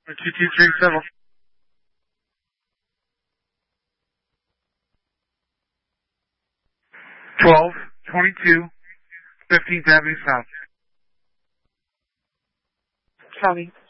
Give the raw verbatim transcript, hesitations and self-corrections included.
two two three seven. twelve twenty-two fifteenth Avenue South. Copy.